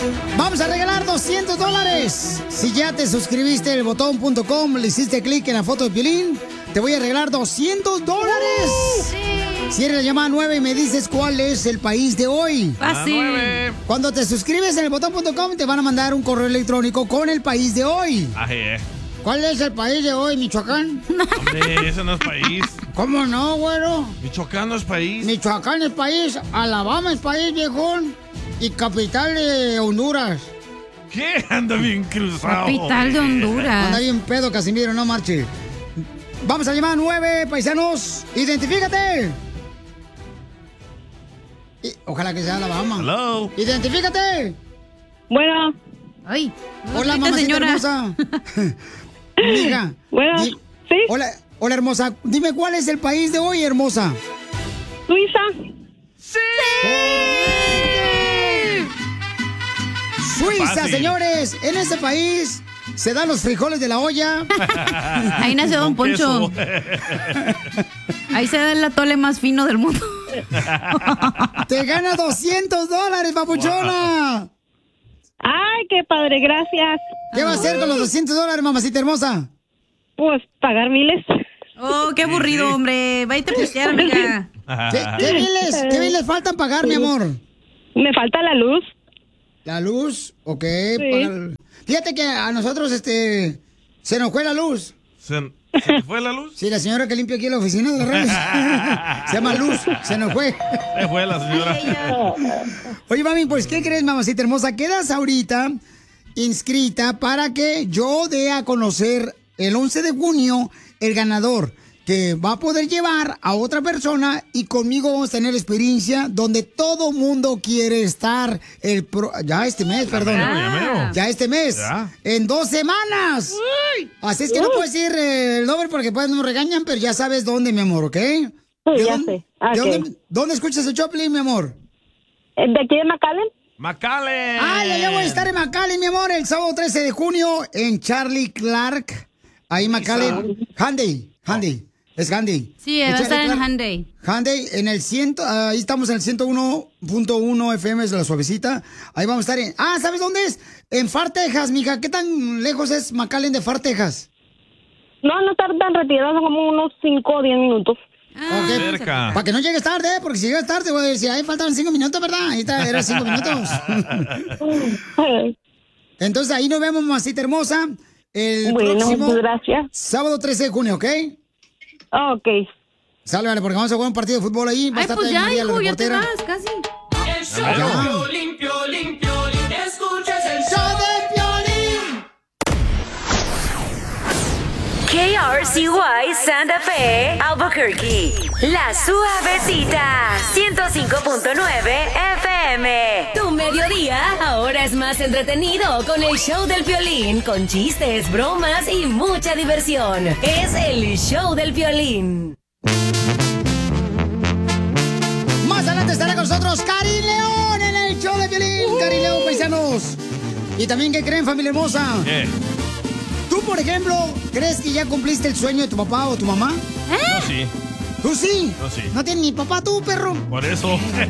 Vamos a regalar $200. Si ya te suscribiste en elbotón.com, le hiciste clic en la foto de Piolín, te voy a regalar $200. Sí. Si eres la llamada 9 y me dices cuál es el país de hoy. Fácil. Cuando te suscribes en elbotón.com, te van a mandar un correo electrónico con el país de hoy. ¿Cuál es el país de hoy, Michoacán? Hombre, ese no es país. ¿Cómo no, güero? Michoacán no es país. Michoacán es país, Alabama es país, viejón. Y capital de Honduras. ¿Qué? Anda bien cruzado. Capital de Honduras. Anda bien pedo, Casimiro, no marche. Vamos a llamar a 9, paisanos. ¡Identifícate! Ojalá que sea Alabama. Hello. ¡Identifícate! Bueno. Ay. Hola, mamacita señora. hermosa. Mija. Bueno, ¿sí? Hola, hermosa. Dime, ¿cuál es el país de hoy, hermosa? Suiza. ¡Sí! Suiza, Fácil. señores. En este país se dan los frijoles de la olla. Ahí nació Don Con Poncho. queso. Ahí se da el atole más fino del mundo. Te ganas $200, papuchona. Ay, qué padre, gracias. ¿Qué va a hacer con los $200, mamacita hermosa? Pues pagar miles. Oh, qué aburrido, hombre. Váyate a pistear, amiga. ¿Qué biles faltan pagar, mi amor? Me falta la luz. ¿La luz? Ok. Sí. Fíjate que a nosotros, se nos fue la luz. ¿Se fue la luz? Sí, la señora que limpia aquí la oficina de la radio. Se llama Luz, se nos fue. Se fue la señora. Oye, mami, pues, ¿qué crees, mamacita hermosa? Quedas ahorita inscrita para que yo dé a conocer el 11 de junio el ganador, que va a poder llevar a otra persona, y conmigo vamos a tener experiencia donde todo mundo quiere estar ya este mes, perdón. Ya este mes. Ya. En 2 semanas. Así es que no puedes decir el nombre porque pues nos regañan, pero ya sabes dónde, mi amor, ¿ok? Sí, ya sé. ¿De Ok. dónde escuchas el Choplin, mi amor? ¿De aquí de McAllen? ¡McAllen! Ya voy a estar en McAllen, mi amor, el sábado 13 de junio en Charlie Clark. Ahí McAllen. Handy. Es Handy. Sí, va a estar en Hyundai. Hyundai en el 100, ahí estamos en el 101.1 FM, es la suavecita. Ahí vamos a estar ¿sabes dónde es? En Far, Texas, mija. ¿Qué tan lejos es McAllen de Far, Texas? No está tan retirado, son como unos 5 o 10 minutos. Cerca. Para que no llegues tarde, porque si llegas tarde voy a decir, ahí faltan 5 minutos, ¿verdad? Ahí está, eran 5 minutos. Entonces ahí nos vemos, mamacita hermosa, el próximo muchas gracias. sábado 13 de junio, ¿ok? Ok. Sale, vale, porque vamos a jugar un partido de fútbol ahí. Va a Ay, estar pues también ya, María, la hijo, ya te reportera. vas, casi. El show de Piolín, Piolín, Piolín. Escuchas el show de Piolín. KRCY Santa Fe, Albuquerque. La Suavecita, 105.9 FM. Tu mediodía ahora es más entretenido con el show del Piolín, con chistes, bromas y mucha diversión. Es el show del Piolín. Más adelante estará con nosotros Karin León en el show de Piolín. Karin León, paisanos. Y también, ¿qué creen, familia hermosa? ¿Qué? ¿Tú, por ejemplo, crees que ya cumpliste el sueño de tu papá o tu mamá? Yo sí. ¿Tú sí? Yo sí. ¿No tienes ni papá tú, perro? Por eso.